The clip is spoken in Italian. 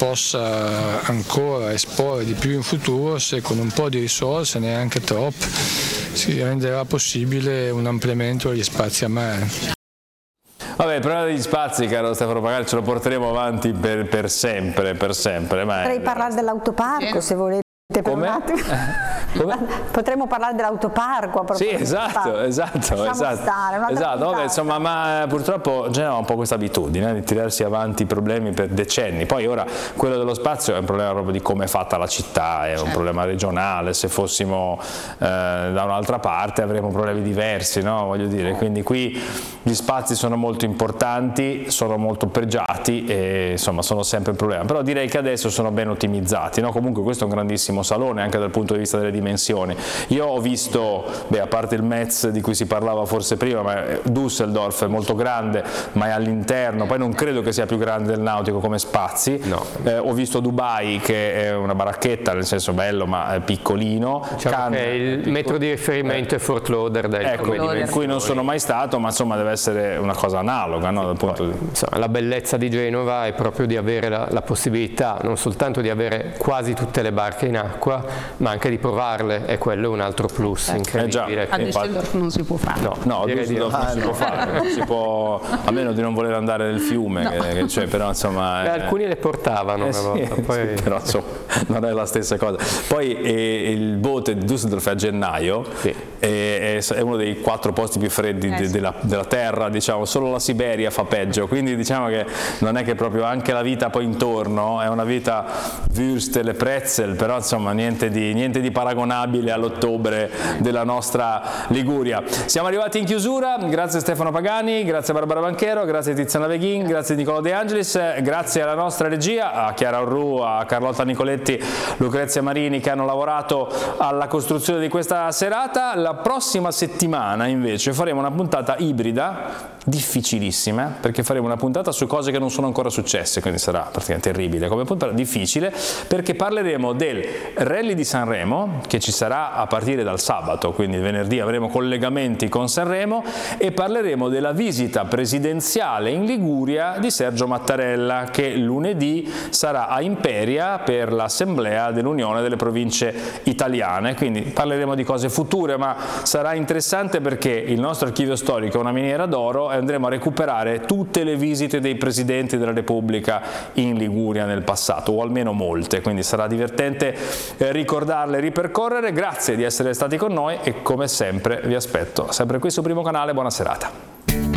possa ancora esporre di più in futuro, se con un po' di risorse, neanche troppe, si renderà possibile un ampliamento degli spazi a mare. Vabbè, il problema degli spazi, caro Stefano Pagani, ce lo porteremo avanti per sempre. Potrei parlare dell'autoparco, se volete. Come? Potremmo parlare dell'autoparco. Sì, esatto. Vabbè, insomma, ma purtroppo Genova ha un po' questa abitudine di tirarsi avanti i problemi per decenni. Poi ora quello dello spazio è un problema proprio di come è fatta la città, è un problema regionale. Se fossimo da un'altra parte avremmo problemi diversi, no? Voglio dire, quindi qui gli spazi sono molto importanti, sono molto pregiati e insomma sono sempre un problema. Però direi che adesso sono ben ottimizzati, no? Comunque questo è un grandissimo salone anche dal punto di vista delle dimensioni. Io ho visto, a parte il Metz di cui si parlava forse prima, ma Düsseldorf è molto grande, ma è all'interno, poi non credo che sia più grande del Nautico come spazi. No. Ho visto Dubai, che è una baracchetta, nel senso bello ma piccolino. Diciamo che il metro di riferimento è Fort Lauderdale. Ecco, in cui non sono mai stato, ma insomma deve essere una cosa analoga, no? Dal punto di... insomma, la bellezza di Genova è proprio di avere la possibilità non soltanto di avere quasi tutte le barche in acqua, ma anche di provarle, e quello è un altro plus incredibile. A Düsseldorf non si può fare. No, a Düsseldorf non si può fare, non si può, a meno di non voler andare nel fiume, che c'è, però insomma... alcuni le portavano una volta, poi... però insomma, non è la stessa cosa. Poi il boat di Düsseldorf è a gennaio, è uno dei 4 posti più freddi della terra, diciamo, solo la Siberia fa peggio, quindi diciamo che non è che proprio anche la vita poi intorno è una vita würstel e pretzel, però insomma niente di paragonabile all'ottobre della nostra Liguria. Siamo arrivati in chiusura, grazie Stefano Pagani, grazie Barbara Banchero, grazie Tiziana Veghin, grazie Nicola De Angelis, grazie alla nostra regia, a Chiara Orru, a Carlotta Nicoletti, Lucrezia Marini, che hanno lavorato alla costruzione di questa serata. La prossima settimana invece faremo una puntata ibrida, difficilissima, perché faremo una puntata su cose che non sono ancora successe, quindi sarà praticamente terribile come puntata, difficile, perché parleremo del Rally di Sanremo, che ci sarà a partire dal sabato, quindi venerdì avremo collegamenti con Sanremo, e parleremo della visita presidenziale in Liguria di Sergio Mattarella, che lunedì sarà a Imperia per l'assemblea dell'Unione delle Province Italiane. Quindi parleremo di cose future, ma sarà interessante perché il nostro archivio storico è una miniera d'oro e andremo a recuperare tutte le visite dei presidenti della Repubblica in Liguria nel passato, o almeno molte, quindi sarà divertente ricordarle e ripercorrere. Grazie di essere stati con noi e come sempre vi aspetto sempre qui sul Primo Canale. Buona serata.